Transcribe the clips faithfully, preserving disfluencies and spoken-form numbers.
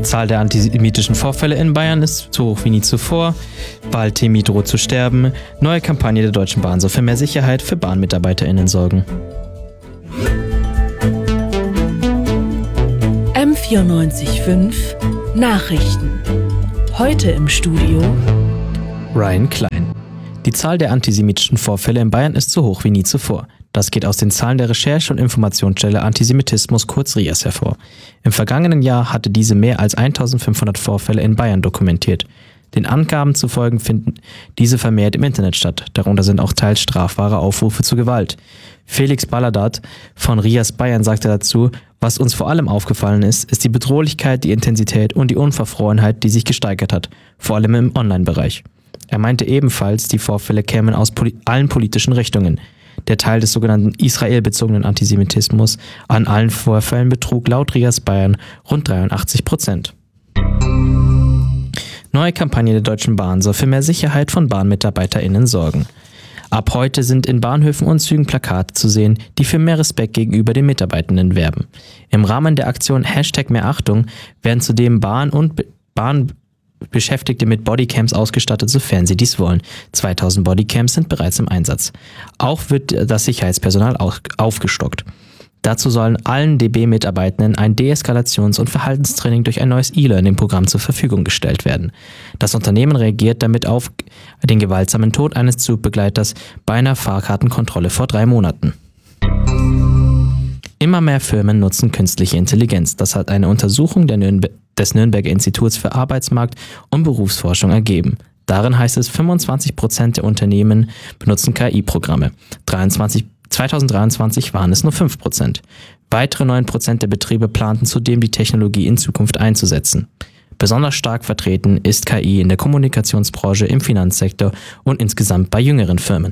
Zahl der antisemitischen Vorfälle in Bayern ist so hoch wie nie zuvor. Waldthemi droht zu sterben. Neue Kampagne der Deutschen Bahn soll für mehr Sicherheit für BahnmitarbeiterInnen sorgen. M vierundneunzig Komma fünf Nachrichten. Heute im Studio Ryan Klein. Die Zahl der antisemitischen Vorfälle in Bayern ist so hoch wie nie zuvor. Das geht aus den Zahlen der Recherche- und Informationsstelle Antisemitismus, kurz R I A S, hervor. Im vergangenen Jahr hatte diese mehr als eintausendfünfhundert Vorfälle in Bayern dokumentiert. Den Angaben zufolge finden diese vermehrt im Internet statt. Darunter sind auch teils strafbare Aufrufe zu Gewalt. Felix Balladat von R I A S Bayern sagte dazu: Was uns vor allem aufgefallen ist, ist die Bedrohlichkeit, die Intensität und die Unverfrorenheit, die sich gesteigert hat, vor allem im Online-Bereich. Er meinte ebenfalls, die Vorfälle kämen aus poli- allen politischen Richtungen. Der Teil des sogenannten israelbezogenen Antisemitismus an allen Vorfällen betrug laut R I A S Bayern rund dreiundachtzig Prozent. Neue Kampagne der Deutschen Bahn soll für mehr Sicherheit von BahnmitarbeiterInnen sorgen. Ab heute sind in Bahnhöfen und Zügen Plakate zu sehen, die für mehr Respekt gegenüber den Mitarbeitenden werben. Im Rahmen der Aktion Hashtag mehr Achtung werden zudem Bahn- und Be- Bahnbeschäftigte mit Bodycams ausgestattet, sofern sie dies wollen. zweitausend Bodycams sind bereits im Einsatz. Auch wird das Sicherheitspersonal aufgestockt. Dazu sollen allen D B-Mitarbeitenden ein Deeskalations- und Verhaltenstraining durch ein neues E-Learning-Programm zur Verfügung gestellt werden. Das Unternehmen reagiert damit auf den gewaltsamen Tod eines Zugbegleiters bei einer Fahrkartenkontrolle vor drei Monaten. Immer mehr Firmen nutzen künstliche Intelligenz. Das hat eine Untersuchung der Nürnbe- des Nürnberger Instituts für Arbeitsmarkt und Berufsforschung ergeben. Darin heißt es, fünfundzwanzig Prozent der Unternehmen benutzen K I-Programme. zweitausenddreiundzwanzig waren es nur fünf Prozent. Weitere neun Prozent der Betriebe planten zudem, die Technologie in Zukunft einzusetzen. Besonders stark vertreten ist K I in der Kommunikationsbranche, im Finanzsektor und insgesamt bei jüngeren Firmen.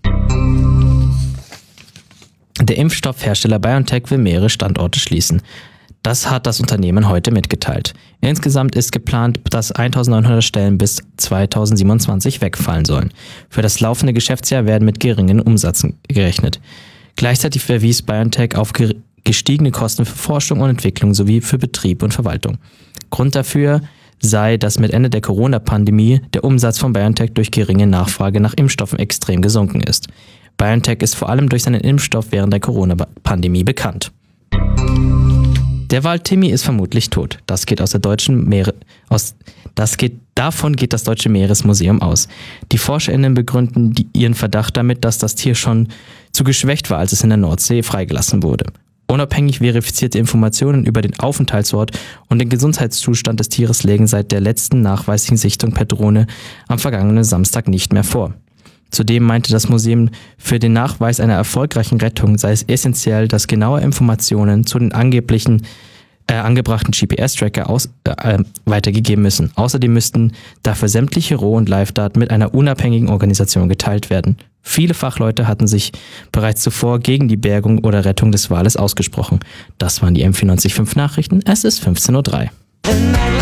Der Impfstoffhersteller BioNTech will mehrere Standorte schließen. Das hat das Unternehmen heute mitgeteilt. Insgesamt ist geplant, dass eintausendneunhundert Stellen bis zweitausendsiebenundzwanzig wegfallen sollen. Für das laufende Geschäftsjahr werden mit geringen Umsätzen gerechnet. Gleichzeitig verwies BioNTech auf gestiegene Kosten für Forschung und Entwicklung sowie für Betrieb und Verwaltung. Grund dafür sei, dass mit Ende der Corona-Pandemie der Umsatz von BioNTech durch geringe Nachfrage nach Impfstoffen extrem gesunken ist. BioNTech ist vor allem durch seinen Impfstoff während der Corona-Pandemie bekannt. Der Waldthemi ist vermutlich tot. Das geht aus der deutschen Meere, aus, das geht, davon geht das Deutsche Meeresmuseum aus. Die ForscherInnen begründen die, ihren Verdacht damit, dass das Tier schon zu geschwächt war, als es in der Nordsee freigelassen wurde. Unabhängig verifizierte Informationen über den Aufenthaltsort und den Gesundheitszustand des Tieres legen seit der letzten nachweislichen Sichtung per Drohne am vergangenen Samstag nicht mehr vor. Zudem meinte das Museum, für den Nachweis einer erfolgreichen Rettung sei es essentiell, dass genaue Informationen zu den angeblichen äh, angebrachten G P S-Tracker aus, äh, weitergegeben müssen. Außerdem müssten dafür sämtliche Roh- und Live-Daten mit einer unabhängigen Organisation geteilt werden. Viele Fachleute hatten sich bereits zuvor gegen die Bergung oder Rettung des Wales ausgesprochen. Das waren die M vierundneunzig Komma fünf Nachrichten. Es ist fünfzehn Uhr drei.